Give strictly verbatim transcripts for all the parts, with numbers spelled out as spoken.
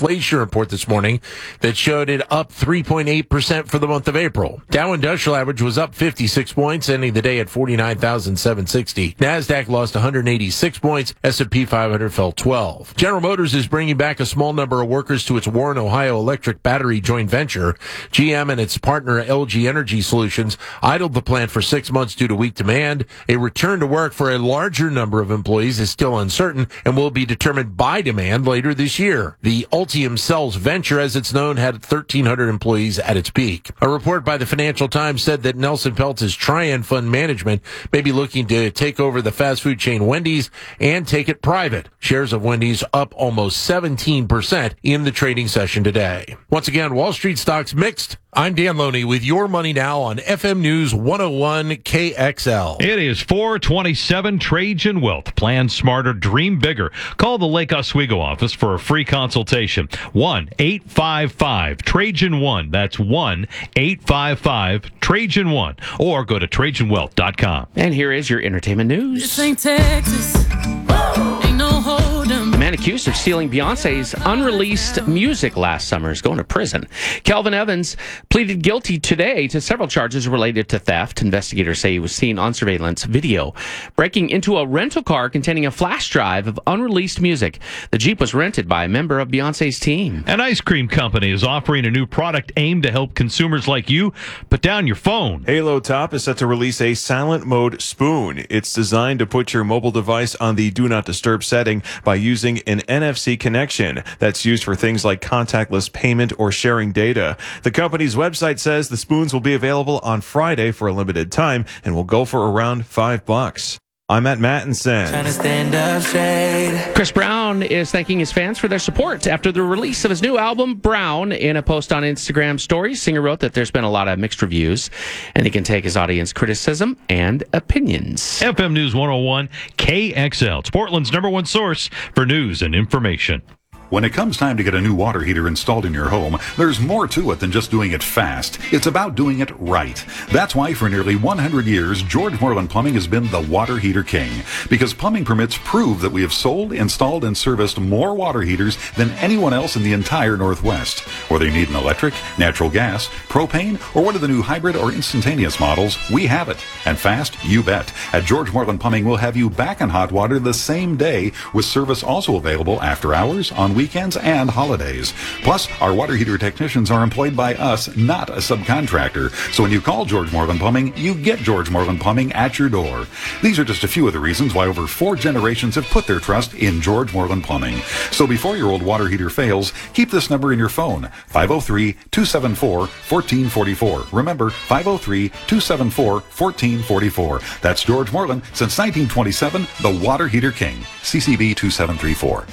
inflation report this morning that showed it up three point eight percent for the month of April. Dow Industrial Average was up fifty-six points, ending the day at forty-nine thousand seven hundred sixty. NASDAQ lost one hundred eighty-six points. S and P five hundred fell twelve. General Motors is bringing back a small number of workers to its Warren, Ohio electric battery joint venture. G M and its partner L G Energy Solutions idled the plant for six months due to weak demand. A return to work for a larger number of employees is still uncertain and will be determined by demand later this year. The Ultium Cells venture, as it's known, had thirteen hundred employees at its peak. A report by the Financial Times said that Nelson Peltz's Trian Fund Management may be looking to take over the fast food chain Wendy's and take it private. Shares of Wendy's up almost seventeen percent in the trading session today. Once again, Wall Street stocks mixed. I'm Dan Loney with your money now on F M News one oh one K X L. It is four twenty-seven. Trajan Wealth. Plan smarter, dream bigger. Call the Lake Oswego office for a free consultation. one eight five five Trajan one. That's one eight five five Trajan one. Or go to Trajan Wealth dot com. And here is your entertainment news. This ain't Texas. Ain't no hold'em. The man accused of stealing Beyonce's unreleased music last summer is going to prison. Kelvin Evans pleaded guilty today to several charges related to theft. Investigators say he was seen on surveillance video breaking into a rental car containing a flash drive of unreleased music. The Jeep was rented by a member of Beyonce's team. An ice cream company is offering a new product aimed to help consumers like you put down your phone. Halo Top is set to release a silent mode spoon. It's designed to put your mobile device on the do not disturb setting by using an N F C connection that's used for things like contactless payment or sharing data. The company's website says the spoons will be available on Friday for a limited time and will go for around five bucks. I'm at Mattinson. Trying to stand up straight. Chris Brown is thanking his fans for their support after the release of his new album, Brown. In a post on Instagram stories, singer wrote that there's been a lot of mixed reviews, and he can take his audience criticism and opinions. F M News one oh one K X L. It's Portland's number one source for news and information. When it comes time to get a new water heater installed in your home, there's more to it than just doing it fast. It's about doing it right. That's why for nearly one hundred years, George Moreland Plumbing has been the water heater king. Because plumbing permits prove that we have sold, installed, and serviced more water heaters than anyone else in the entire Northwest. Whether you need an electric, natural gas, propane, or one of the new hybrid or instantaneous models, we have it. And fast, you bet. At George Moreland Plumbing, we'll have you back in hot water the same day, with service also available after hours, on weekends, and holidays. Plus, our water heater technicians are employed by us, not a subcontractor. So when you call George Moreland Plumbing, you get George Moreland Plumbing at your door. These are just a few of the reasons why over four generations have put their trust in George Moreland Plumbing. So before your old water heater fails, keep this number in your phone, five oh three, two seven four, one four four four. Remember, five oh three, two seven four, one four four four. That's George Moreland, since nineteen twenty-seven, the water heater king. C C B two seven three four.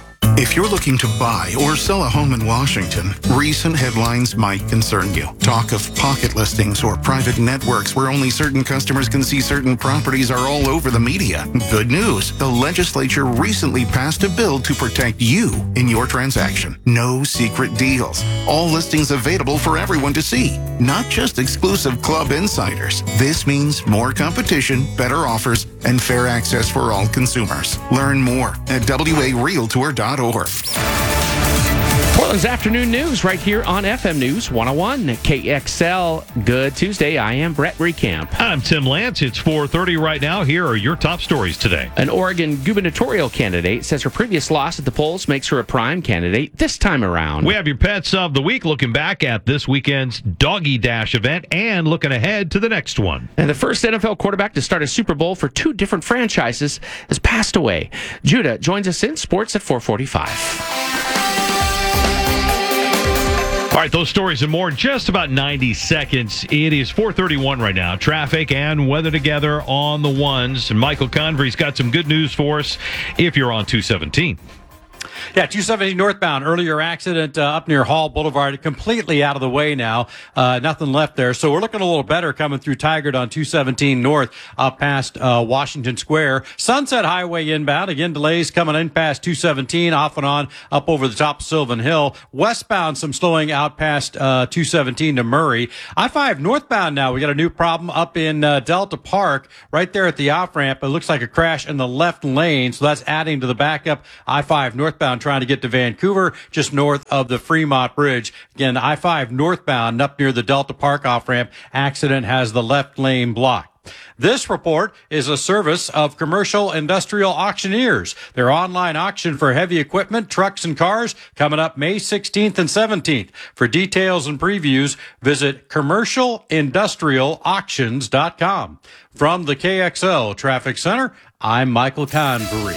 If you're looking to buy or sell a home in Washington, recent headlines might concern you. Talk of pocket listings or private networks where only certain customers can see certain properties are all over the media. Good news, the legislature recently passed a bill to protect you in your transaction. No secret deals. All listings available for everyone to see, not just exclusive club insiders. This means more competition, better offers, and fair access for all consumers. Learn more at W A Realtor dot org. Portland's afternoon news right here on F M News one oh one K X L. Good Tuesday. I am Brett Recamp. I'm Tim Lance. It's four thirty right now. Here are your top stories today. An Oregon gubernatorial candidate says her previous loss at the polls makes her a prime candidate this time around. We have your pets of the week, looking back at this weekend's Doggy Dash event and looking ahead to the next one. And the first N F L quarterback to start a Super Bowl for two different franchises has passed away. Judah joins us in sports at four forty-five. All right, those stories and more in just about ninety seconds. It is four thirty-one right now. Traffic and weather together on the ones. And Michael Convery's got some good news for us if you're on two seventeen. Yeah, two seventy northbound. Earlier accident uh, up near Hall Boulevard, completely out of the way now. Uh, nothing left there. So we're looking a little better coming through Tigard on two seventeen north up past uh, Washington Square. Sunset Highway inbound. Again, delays coming in past two seventeen, off and on up over the top of Sylvan Hill. Westbound, some slowing out past uh, two seventeen to Murray. I five northbound now. We got a new problem up in uh, Delta Park, right there at the off-ramp. It looks like a crash in the left lane, so that's adding to the backup. I five northbound northbound trying to get to Vancouver, just north of the Fremont Bridge. Again, I five northbound up near the Delta Park off-ramp. Accident has the left lane blocked. This report is a service of Commercial Industrial Auctioneers. Their online auction for heavy equipment, trucks, and cars coming up May sixteenth and seventeenth. For details and previews, visit commercial industrial auctions dot com. From the K X L Traffic Center, I'm Michael Convery.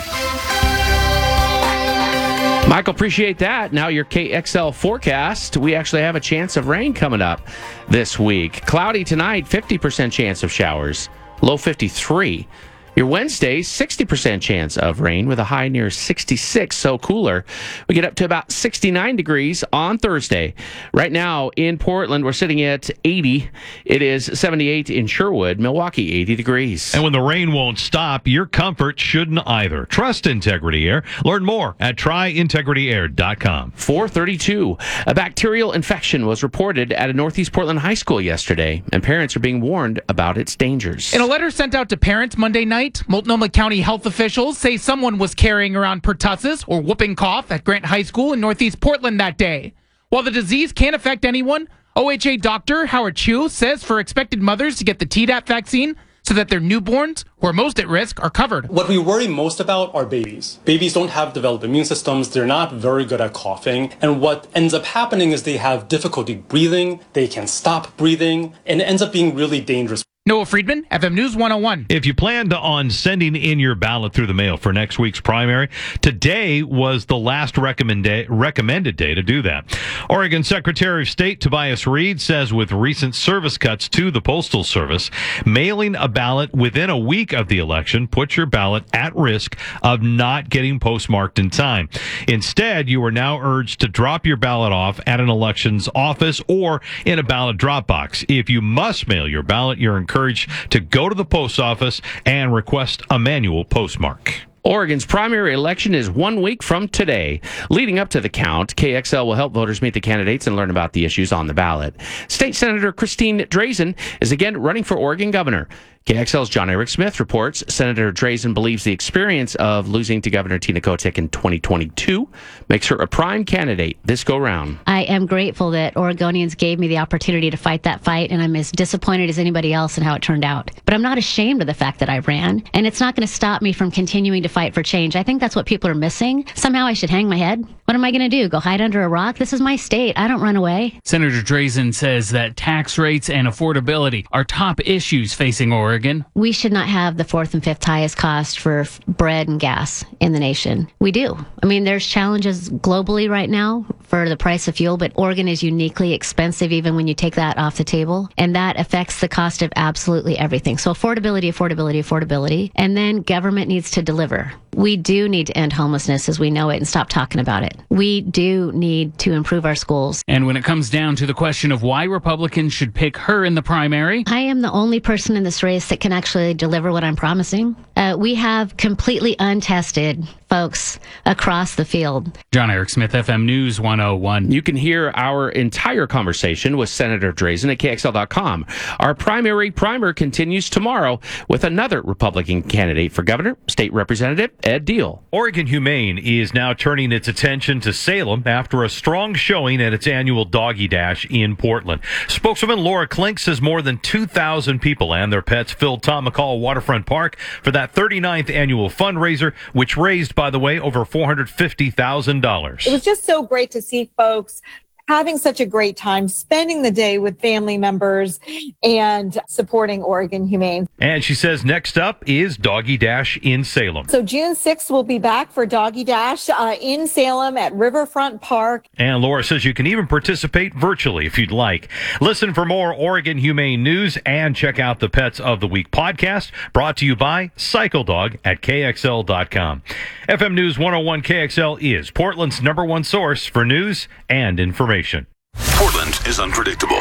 Michael, appreciate that. Now your K X L forecast. We actually have a chance of rain coming up this week. Cloudy tonight, fifty percent chance of showers, low fifty-three. Your Wednesday, sixty percent chance of rain with a high near sixty-six, so cooler. We get up to about sixty-nine degrees on Thursday. Right now in Portland, we're sitting at eighty. It is seventy-eight in Sherwood, Milwaukee, eighty degrees. And when the rain won't stop, your comfort shouldn't either. Trust Integrity Air. Learn more at try integrity air dot com. four thirty-two. A bacterial infection was reported at a Northeast Portland high school yesterday, and parents are being warned about its dangers. In a letter sent out to parents Monday night, Multnomah County health officials say someone was carrying around pertussis or whooping cough at Grant High School in Northeast Portland that day. While the disease can't affect anyone, O H A doctor Howard Chu says for expected mothers to get the Tdap vaccine so that their newborns, who are most at risk, are covered. What we worry most about are babies. Babies don't have developed immune systems. They're not very good at coughing. And what ends up happening is they have difficulty breathing. They can stop breathing, and it ends up being really dangerous. Noah Friedman, F M News one oh one. If you planned on sending in your ballot through the mail for next week's primary, today was the last recommend recommended day to do that. Oregon Secretary of State Tobias Reed says with recent service cuts to the Postal Service, mailing a ballot within a week of the election puts your ballot at risk of not getting postmarked in time. Instead, you are now urged to drop your ballot off at an elections office or in a ballot drop box. If you must mail your ballot, you're encouraged to go to the post office and request a manual postmark. Oregon's primary election is one week from today. Leading up to the count, K X L will help voters meet the candidates and learn about the issues on the ballot. State Senator Christine Drazen is again running for Oregon governor. K X L's John Eric Smith reports Senator Drazen believes the experience of losing to Governor Tina Kotek in twenty twenty-two makes her a prime candidate this go-round. I am grateful that Oregonians gave me the opportunity to fight that fight, and I'm as disappointed as anybody else in how it turned out. But I'm not ashamed of the fact that I ran, and it's not going to stop me from continuing to fight for change. I think that's what people are missing. Somehow I should hang my head. What am I going to do? Go hide under a rock? This is my state. I don't run away. Senator Drazen says that tax rates and affordability are top issues facing Oregon. We should not have the fourth and fifth highest cost for f- bread and gas in the nation. We do. I mean, there's challenges globally right now for the price of fuel, but Oregon is uniquely expensive even when you take that off the table. And that affects the cost of absolutely everything. So affordability, affordability, affordability. And then government needs to deliver. We do need to end homelessness as we know it and stop talking about it. We do need to improve our schools. And when it comes down to the question of why Republicans should pick her in the primary, I am the only person in this race that can actually deliver what I'm promising. Uh, we have completely untested folks across the field. John Eric Smith, F M News one oh one. You can hear our entire conversation with Senator Drazen at K X L dot com. Our primary primer continues tomorrow with another Republican candidate for governor, State Representative Ed Deal. Oregon Humane is now turning its attention to Salem after a strong showing at its annual Doggy Dash in Portland. Spokeswoman Laura Klink says more than two thousand people and their pets filled Tom McCall Waterfront Park for that thirty-ninth annual fundraiser, which raised, by the way, over four hundred fifty thousand dollars. It was just so great to see folks having such a great time, spending the day with family members and supporting Oregon Humane. And she says next up is Doggy Dash in Salem. So June sixth, we'll be back for Doggy Dash uh, in Salem at Riverfront Park. And Laura says you can even participate virtually if you'd like. Listen for more Oregon Humane news and check out the Pets of the Week podcast brought to you by Cycle Dog at K X L dot com. F M News one oh one K X L is Portland's number one source for news and information. Portland is unpredictable.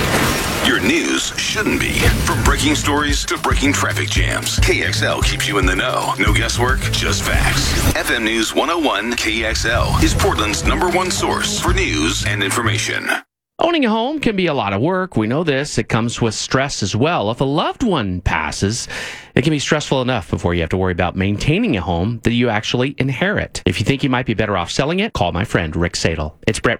Your news shouldn't be. From breaking stories to breaking traffic jams, K X L keeps you in the know. No guesswork, just facts. F M News one oh one K X L is Portland's number one source for news and information. Owning a home can be a lot of work. We know this. It comes with stress as well. If a loved one passes, it can be stressful enough before you have to worry about maintaining a home that you actually inherit. If you think you might be better off selling it, call my friend Rick Sadel. It's Brett